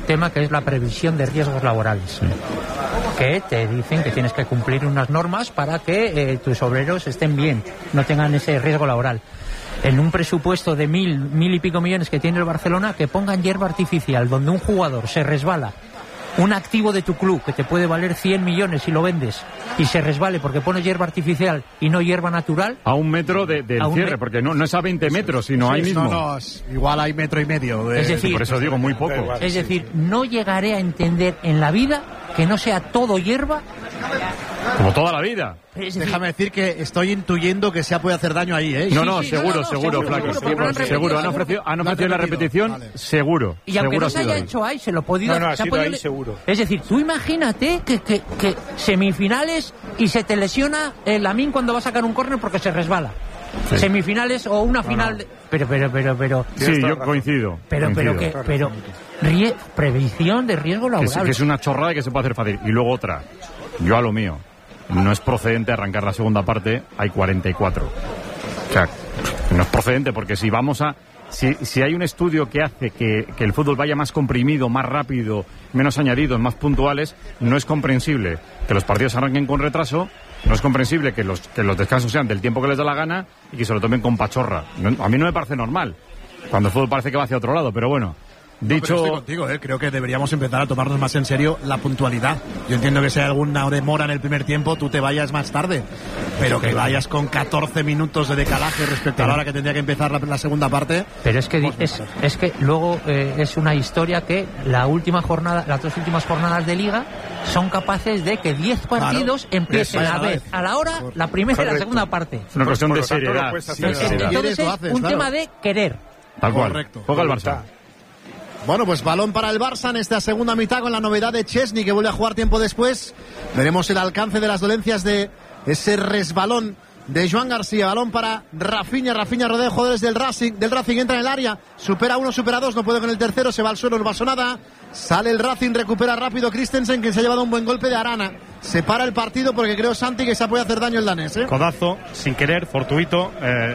tema que es la previsión de riesgos laborales, que te dicen que tienes que cumplir unas normas para que tus obreros estén bien, no tengan ese riesgo laboral. En un presupuesto de 1.000 y pico millones que tiene el Barcelona, que pongan hierba artificial donde un jugador se resbala, un activo de tu club que te puede valer 100 millones si lo vendes, y se resbale porque pone hierba artificial y no hierba natural. A 1 metro del cierre, porque no es a 20 metros, sino ahí mismo. No, igual hay 1,5 metros. Es decir, por eso digo muy poco. Es decir, no llegaré a entender en la vida que no sea todo hierba. Como toda la vida. Déjame decir que estoy intuyendo que se puede hacer daño ahí, ¿eh? Seguro, Flaco. Seguro, han ofrecido la repetición, vale. Seguro. Y aunque no se haya hecho ahí, se lo podido... No, ha sido ahí seguro. Es decir, tú imagínate que semifinales y se te lesiona el Lamine cuando va a sacar un córner porque se resbala. Sí. Semifinales o una final... Pero... Sí, yo coincido. Pero previsión de riesgo laboral. Que es una chorrada que se puede hacer fácil. Y luego otra, yo a lo mío. No es procedente arrancar la segunda parte, hay 44. O sea, no es procedente porque si vamos a... Si hay un estudio que hace que el fútbol vaya más comprimido, más rápido, menos añadidos, más puntuales, no es comprensible que los partidos arranquen con retraso, no es comprensible que los descansos sean del tiempo que les da la gana y que se lo tomen con pachorra. A mí no me parece normal, cuando el fútbol parece que va hacia otro lado, pero bueno... Dicho... Estoy contigo, creo que deberíamos empezar a tomarnos más en serio la puntualidad. Yo entiendo que si hay alguna demora en el primer tiempo, tú te vayas más tarde, pero que vayas con 14 minutos de decalaje respecto a la hora que tendría que empezar la segunda parte. Pero es que es que luego es una historia que las 2 últimas jornadas de Liga son capaces de que 10 partidos empiecen a ver a la hora la primera y la segunda parte. Es una cuestión de seriedad. Entonces es un tema de querer. Tal cual. Correcto. Juega el Barça. Bueno, pues balón para el Barça en esta segunda mitad con la novedad de Chesney, que vuelve a jugar tiempo después. Veremos el alcance de las dolencias de ese resbalón de Joan García. Balón para Rafinha rodea jugadores del Racing, entra en el área, supera 1, supera 2, no puede con el tercero, se va al suelo, no pasó nada. Sale el Racing, recupera rápido Christensen, que se ha llevado un buen golpe de Arana. Se para el partido porque creo, Santi, que se puede hacer daño el danés, Codazo, sin querer, fortuito,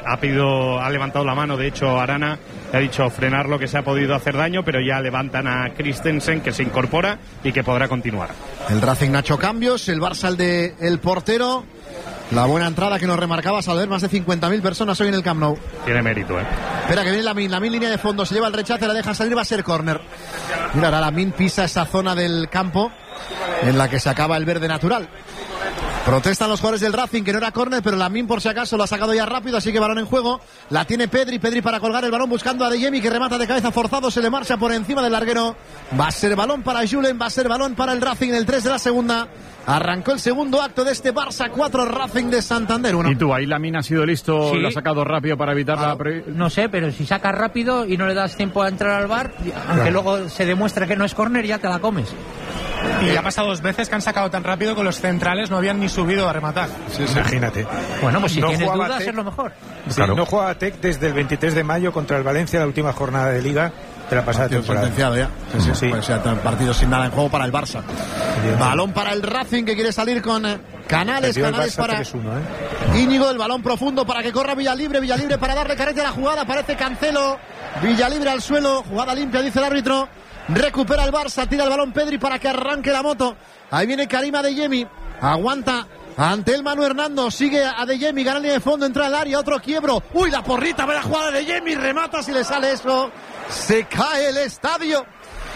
ha levantado la mano, de hecho Arana le ha dicho frenar lo que se ha podido hacer daño, pero ya levantan a Christensen, que se incorpora y que podrá continuar. El Racing no ha hecho cambios, el Barça el portero. La buena entrada que nos remarcabas al ver más de 50.000 personas hoy en el Camp Nou. Tiene mérito, Espera, que viene Lamine línea de fondo, se lleva el rechace, la deja salir, va a ser córner. Mira, ahora Lamine pisa esa zona del campo en la que se acaba el verde natural. Protestan los jugadores del Racing, que no era córner, pero Lamine por si acaso lo ha sacado ya rápido, así que balón en juego. La tiene Pedri para colgar el balón buscando a Adeyemi, que remata de cabeza forzado, se le marcha por encima del larguero. Va a ser balón para Julen, va a ser balón para el Racing en el 3 de la segunda. Arrancó el segundo acto de este Barça 4, Racing de Santander 1. ¿Y tú, ahí Lamine ha sido listo, sí. Lo ha sacado rápido para evitar la... No sé, pero si sacas rápido y no le das tiempo a entrar al VAR, aunque luego se demuestre que no es córner, ya te la comes. Y ha pasado 2 veces que han sacado tan rápido que los centrales no habían ni subido a rematar. Sí. Imagínate. Bueno, pues si no tienes dudas es lo mejor. Sí, claro. No juega Tec desde el 23 de mayo contra el Valencia, la última jornada de Liga de la pasada temporada. Sentenciado ya. Sí. Pues ya partido sin nada en juego para el Barça. Balón para el Racing, que quiere salir con Canales para 3-1, Íñigo, el balón profundo para que corra Villalibre para darle carrete a la jugada, aparece Cancelo, Villalibre al suelo, jugada limpia, dice el árbitro. Recupera el Barça, tira el balón Pedri para que arranque la moto. Ahí viene Karim Adeyemi, aguanta ante el Manu Hernando, sigue Adeyemi, gana línea de fondo, entra al área, otro quiebro. Uy, la porrita, ve la jugada de Adeyemi, remata, si le sale eso, se cae el estadio.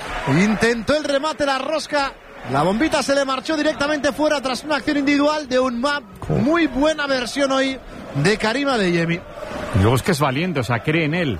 Intentó el remate, la rosca, la bombita se le marchó directamente fuera tras una acción individual de un map. Muy buena versión hoy de Karim Adeyemi. Y luego es que es valiente, o sea, cree en él,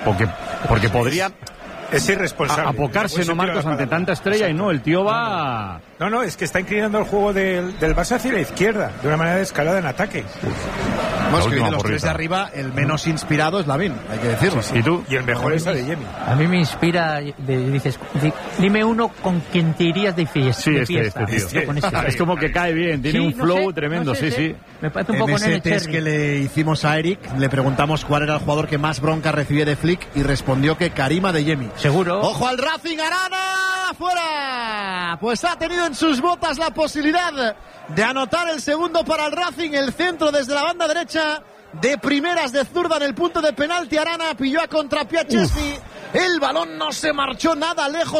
porque podría... Es irresponsable. Apocarse, no Marcos, ante tanta estrella. Exacto. Y no, el tío va... No, es que está inclinando el juego del Barça hacia la izquierda, de una manera de escalada en ataque. Bueno, es que de los 3 de arriba, el menos inspirado es Lamine, hay que decirlo. Sí. ¿Y tú? Y el mejor es Adeyemi. A mí me inspira, dices, dime uno con quien te irías de fiesta. Sí, este tío. Es como que cae bien, tiene un flow tremendo, sí. Me parece un poco en ese test que le hicimos a Eric, le preguntamos cuál era el jugador que más bronca recibía de Flick y respondió que Karim Adeyemi. Seguro. ¡Ojo al Racing! ¡Arana! ¡Fuera! Pues ha tenido en sus botas la posibilidad de anotar el segundo para el Racing. El centro desde la banda derecha, de primeras de zurda en el punto de penalti. Arana pilló a contrapié a Chesney. El balón no se marchó nada lejos.